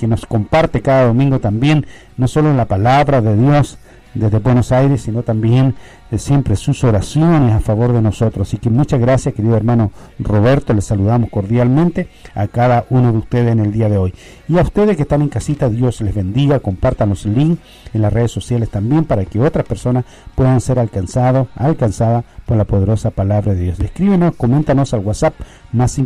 que nos comparte cada domingo también, no solo la palabra de Dios desde Buenos Aires, sino también siempre sus oraciones a favor de nosotros. Así que muchas gracias, querido hermano Roberto, les saludamos cordialmente a cada uno de ustedes en el día de hoy. Y a ustedes que están en casita, Dios les bendiga, compartan los links en las redes sociales también para que otras personas puedan ser alcanzadas por la poderosa palabra de Dios. Escríbenos, coméntanos al WhatsApp más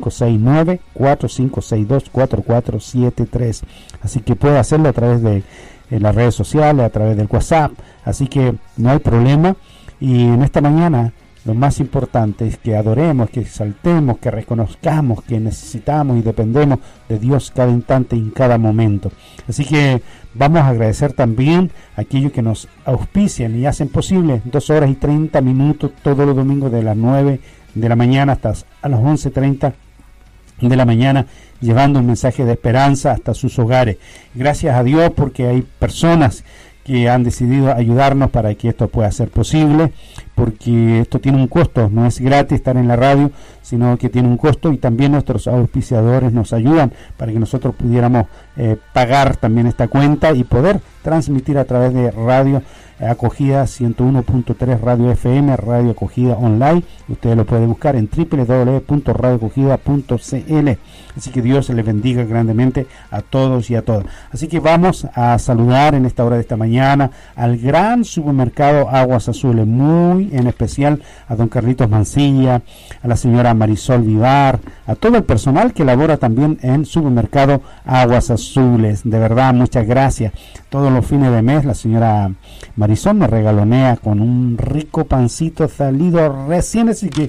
569-4562-4473. Así que puede hacerlo a través de en las redes sociales, a través del WhatsApp, así que no hay problema. Y en esta mañana lo más importante es que adoremos, que exaltemos, que reconozcamos que necesitamos y dependemos de Dios cada instante y en cada momento. Así que vamos a agradecer también a aquellos que nos auspician y hacen posible 2 horas y 30 minutos todos los domingos de las 9 de la mañana hasta a las 11:30 de la mañana, llevando un mensaje de esperanza hasta sus hogares. Gracias a Dios porque hay personas que han decidido ayudarnos para que esto pueda ser posible, porque esto tiene un costo, no es gratis estar en la radio, sino que tiene un costo, y también nuestros auspiciadores nos ayudan para que nosotros pudiéramos pagar también esta cuenta y poder transmitir a través de radio Acogida 101.3 Radio FM, Radio Acogida Online. Ustedes lo pueden buscar en www.radioacogida.cl. Así que Dios les bendiga grandemente a todos y a todas. Así que vamos a saludar en esta hora de esta mañana al gran supermercado Aguas Azules, muy en especial a don Carlitos Mancilla, a la señora Marisol Vivar, a todo el personal que labora también en supermercado Aguas Azules. De verdad, muchas gracias. Todos los fines de mes la señora Marisol me regalonea con un rico pancito salido recién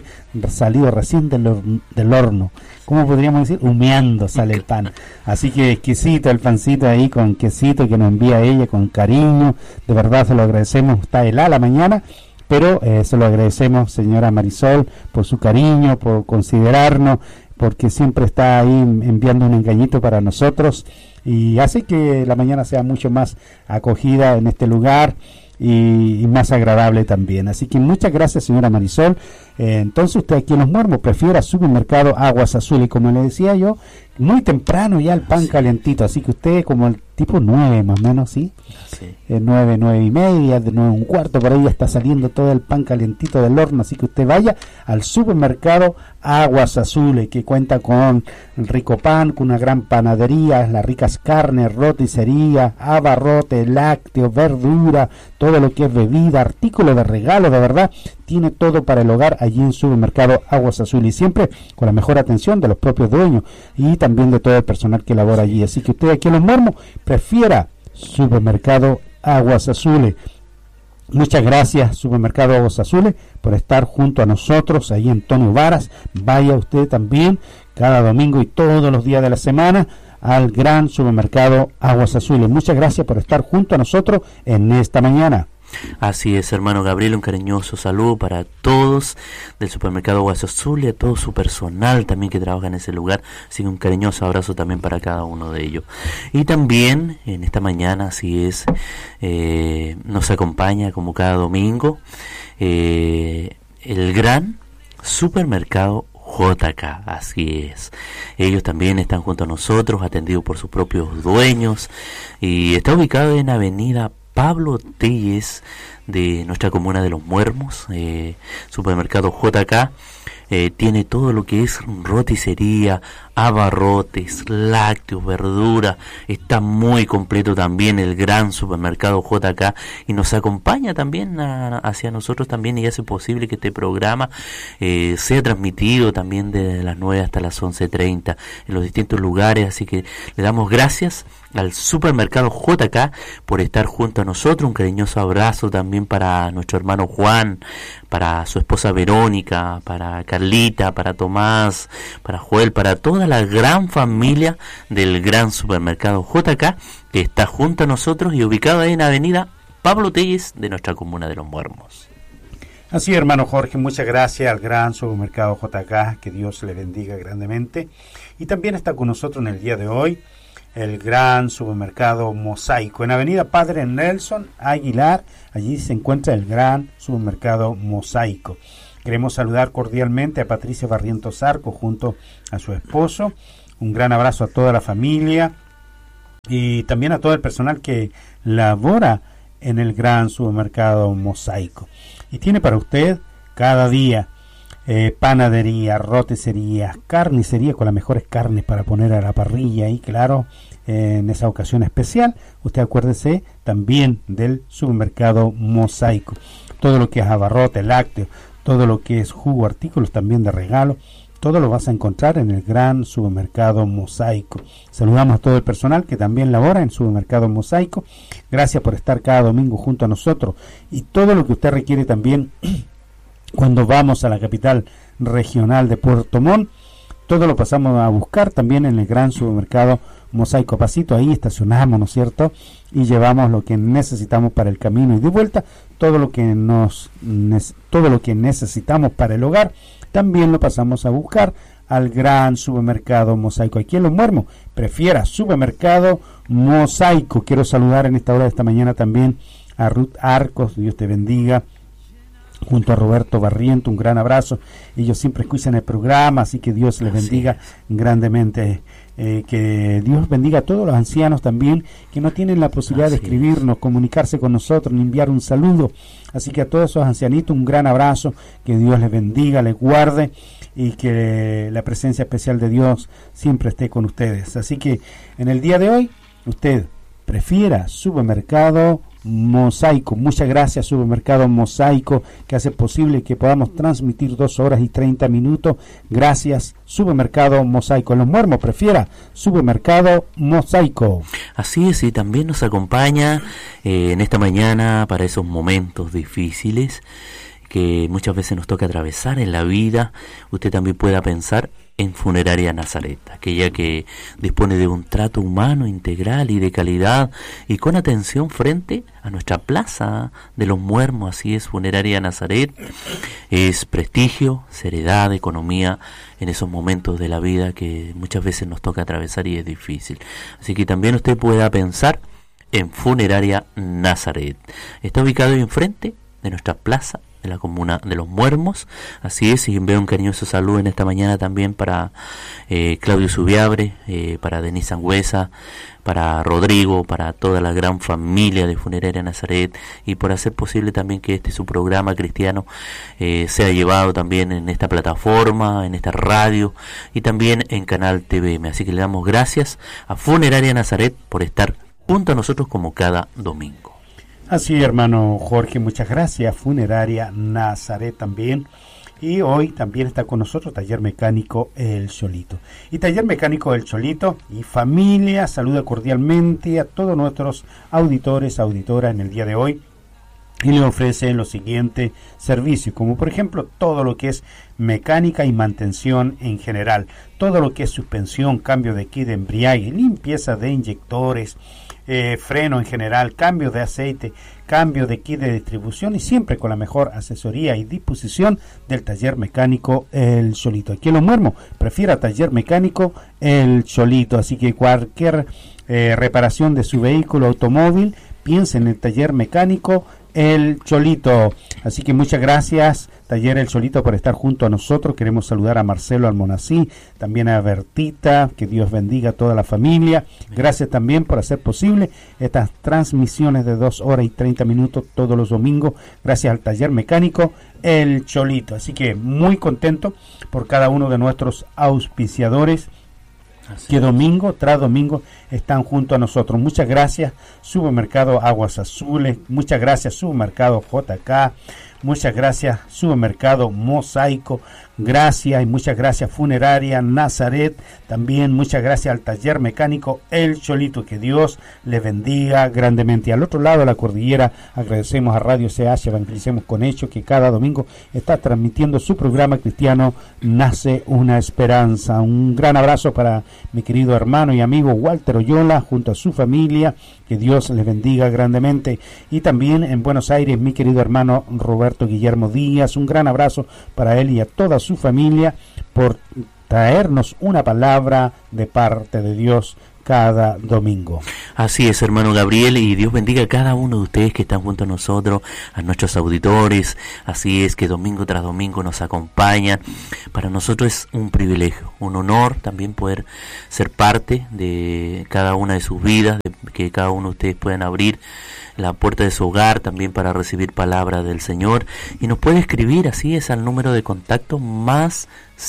del horno. ¿Cómo podríamos decir? Humeando sale el pan. Así que exquisito el pancito ahí con quesito que nos envía ella con cariño. De verdad se lo agradecemos. Está helada la mañana, pero se lo agradecemos, señora Marisol, por su cariño, por considerarnos, porque siempre está ahí enviando un engañito para nosotros y hace que la mañana sea mucho más acogida en este lugar y más agradable también. Así que muchas gracias, señora Marisol. Entonces usted aquí en Los Muermos prefiera supermercado Aguas Azules, y como le decía yo, muy temprano ya el pan calientito, así que usted como el tipo 9 más o menos, ¿sí? Sí. 9 y media, de 9:15, por ahí ya está saliendo todo el pan calientito del horno, así que usted vaya al supermercado Aguas Azules, que cuenta con el rico pan, con una gran panadería, las ricas carnes, roticería, abarrotes, lácteos, verdura, todo lo que es bebida, artículos de regalo, de verdad, tiene todo para el hogar allí en supermercado Aguas Azules, y siempre con la mejor atención de los propios dueños y también de todo el personal que labora allí. Así que usted aquí en Los Muermos prefiera supermercado Aguas Azules. Muchas gracias, supermercado Aguas Azules, por estar junto a nosotros ahí en Antonio Varas. Vaya usted también cada domingo y todos los días de la semana al gran supermercado Aguas Azules. Muchas gracias por estar junto a nosotros en esta mañana. Así es, hermano Gabriel, un cariñoso saludo para todos del supermercado Aguas Azules, a todo su personal también que trabaja en ese lugar, así que un cariñoso abrazo también para cada uno de ellos. Y también en esta mañana, así es, nos acompaña como cada domingo el gran supermercado JK, así es. Ellos también están junto a nosotros, atendidos por sus propios dueños, y está ubicado en Avenida Pablo Telles de nuestra comuna de Los Muermos. Supermercado JK tiene todo lo que es roticería, abarrotes, lácteos, verdura. Está muy completo también el gran supermercado JK, y nos acompaña también hacia nosotros también, y hace posible que este programa sea transmitido también desde las 9 hasta las 11:30 en los distintos lugares. Así que le damos gracias al supermercado JK por estar junto a nosotros. Un cariñoso abrazo también para nuestro hermano Juan, para su esposa Verónica, para Carlita, para Tomás, para Joel, para toda la gran familia del gran supermercado JK, que está junto a nosotros y ubicado ahí en Avenida Pablo Telles de nuestra comuna de Los Muermos. Así, hermano Jorge, muchas gracias al gran supermercado JK, que Dios le bendiga grandemente. Y también está con nosotros en el día de hoy el gran supermercado Mosaico, en Avenida Padre Nelson Aguilar. Allí se encuentra el gran supermercado Mosaico. Queremos saludar cordialmente a Patricia Barrientos Arco junto a su esposo. Un gran abrazo a toda la familia. y también a todo el personal que labora en el gran supermercado Mosaico. Y tiene para usted cada día panadería, roticería, carnicería con las mejores carnes para poner a la parrilla y claro, en esa ocasión especial, usted acuérdese también del supermercado Mosaico. Todo lo que es abarrote, lácteo, todo lo que es jugo, artículos también de regalo, todo lo vas a encontrar en el gran supermercado Mosaico. Saludamos a todo el personal que también labora en el supermercado Mosaico. Gracias por estar cada domingo junto a nosotros. Y todo lo que usted requiere también cuando vamos a la capital regional de Puerto Montt, todo lo pasamos a buscar también en el gran supermercado Mosaico. Pasito ahí estacionamos, ¿no es cierto? Y llevamos lo que necesitamos para el camino y de vuelta, todo lo que necesitamos para el hogar, también lo pasamos a buscar al gran supermercado Mosaico. Aquí en Los Muermos, prefiera supermercado Mosaico. Quiero saludar en esta hora de esta mañana también a Ruth Arcos, Dios te bendiga, junto a Roberto Barriento, un gran abrazo. Ellos siempre escuchan el programa, así que Dios les bendiga grandemente. Que Dios bendiga a todos los ancianos también que no tienen la posibilidad de escribirnos, comunicarse con nosotros, ni enviar un saludo. Así que a todos esos ancianitos un gran abrazo, que Dios les bendiga, les guarde y que la presencia especial de Dios siempre esté con ustedes. Así que en el día de hoy, usted prefiera supermercado Mosaico. Muchas gracias supermercado Mosaico, que hace posible que podamos transmitir 2 horas y 30 minutos. Gracias supermercado Mosaico. En Los Muermos prefiera supermercado Mosaico. Así es, y también nos acompaña en esta mañana para esos momentos difíciles que muchas veces nos toca atravesar en la vida. Usted también pueda pensar en Funeraria Nazaret, aquella que dispone de un trato humano integral y de calidad y con atención frente a nuestra plaza de Los Muermos. Así es, Funeraria Nazaret es prestigio, seriedad, economía en esos momentos de la vida que muchas veces nos toca atravesar y es difícil. Así que también usted pueda pensar en Funeraria Nazaret. Está ubicado enfrente de nuestra plaza de la comuna de Los Muermos. Así es, y envío un cariñoso saludo en esta mañana también para Claudio Subiabre, para Denise Sangüesa, para Rodrigo, para toda la gran familia de Funeraria Nazaret, y por hacer posible también que su programa cristiano sea llevado también en esta plataforma, en esta radio y también en Canal TVM. Así que le damos gracias a Funeraria Nazaret por estar junto a nosotros como cada domingo. Así, hermano Jorge, muchas gracias. Funeraria Nazaret también. Y hoy también está con nosotros Taller Mecánico El Cholito. Y Taller Mecánico El Cholito y familia saluda cordialmente a todos nuestros auditores, auditoras en el día de hoy. Y le ofrecen los siguientes servicios, como por ejemplo todo lo que es mecánica y mantención en general. Todo lo que es suspensión, cambio de kit de embriague, limpieza de inyectores, freno en general, cambio de aceite, cambio de kit de distribución y siempre con la mejor asesoría y disposición del Taller Mecánico El Cholito. Aquí en Los Muermos prefiera Taller Mecánico El Cholito, así que cualquier reparación de su vehículo automóvil, piense en el Taller Mecánico El Cholito. Así que muchas gracias Taller El Cholito por estar junto a nosotros. Queremos saludar a Marcelo Almonací, también a Bertita, que Dios bendiga a toda la familia. Gracias también por hacer posible estas transmisiones de 2 horas y 30 minutos todos los domingos, gracias al Taller Mecánico El Cholito. Así que muy contento por cada uno de nuestros auspiciadores que domingo tras domingo están junto a nosotros. Muchas gracias Supermercado Aguas Azules, muchas gracias Supermercado JK, muchas gracias Supermercado Mosaico, gracias y muchas gracias Funeraria Nazaret, también muchas gracias al Taller Mecánico El Cholito, que Dios les bendiga grandemente. Y al otro lado de la cordillera agradecemos a Radio CH Evangelicemos con Hechos, que cada domingo está transmitiendo su programa cristiano Nace una Esperanza. Un gran abrazo para mi querido hermano y amigo Walter Oyola junto a su familia, que Dios les bendiga grandemente. Y también en Buenos Aires mi querido hermano Roberto Guillermo Díaz, un gran abrazo para él y a toda su familia por traernos una palabra de parte de Dios cada domingo. Así es, hermano Gabriel, y Dios bendiga a cada uno de ustedes que están junto a nosotros, a nuestros auditores. Así es, que domingo tras domingo nos acompañan. Para nosotros es un privilegio, un honor también poder ser parte de cada una de sus vidas, de que cada uno de ustedes puedan abrir la puerta de su hogar también para recibir palabra del Señor. Y nos puede escribir, así es, al número de contacto más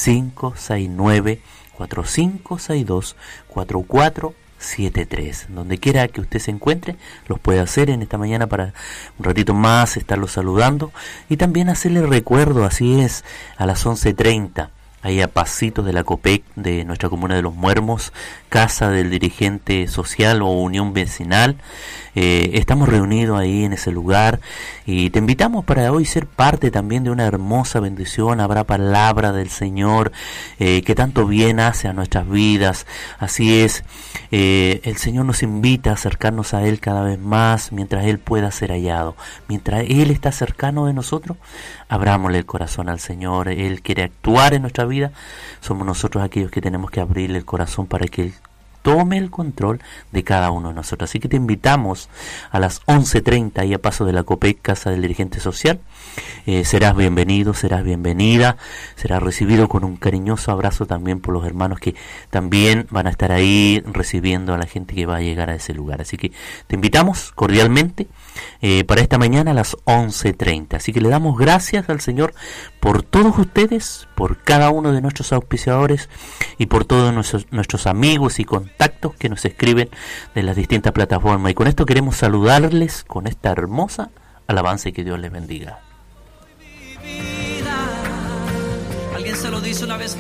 569-4562-4473. Donde quiera que usted se encuentre, los puede hacer en esta mañana para un ratito más estarlos saludando. Y también hacerle recuerdo, así es, a las 11:30. Ahí a pasitos de la COPEC de nuestra comuna de Los Muermos, casa del dirigente social o unión vecinal. Estamos reunidos ahí en ese lugar y te invitamos para hoy ser parte también de una hermosa bendición. Habrá palabra del Señor que tanto bien hace a nuestras vidas. Así es, el Señor nos invita a acercarnos a Él cada vez más mientras Él pueda ser hallado. Mientras Él está cercano de nosotros, abrámosle el corazón al Señor. Él quiere actuar en nuestra vida. Somos nosotros aquellos que tenemos que abrirle el corazón para que Él tome el control de cada uno de nosotros. Así que te invitamos a las 11:30 y a paso de la COPEC, Casa del Dirigente Social. Serás bienvenido, serás bienvenida, serás recibido con un cariñoso abrazo también por los hermanos que también van a estar ahí recibiendo a la gente que va a llegar a ese lugar. Así que te invitamos cordialmente para esta mañana a las 11:30. Así que le damos gracias al Señor por todos ustedes, por cada uno de nuestros auspiciadores y por todos nuestros amigos y contactos que nos escriben de las distintas plataformas. Y con esto queremos saludarles con esta hermosa alabanza y que Dios les bendiga. Alguien se lo dice una vez más.